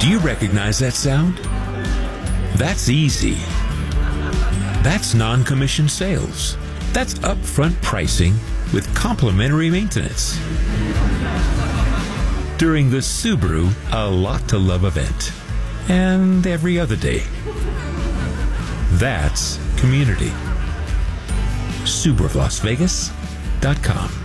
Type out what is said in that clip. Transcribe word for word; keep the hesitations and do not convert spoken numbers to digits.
Do you recognize that sound? That's easy. That's non-commission sales. That's upfront pricing with complimentary maintenance during the Subaru A Lot to Love event and every other day. That's community. Subaru Las Vegas dot com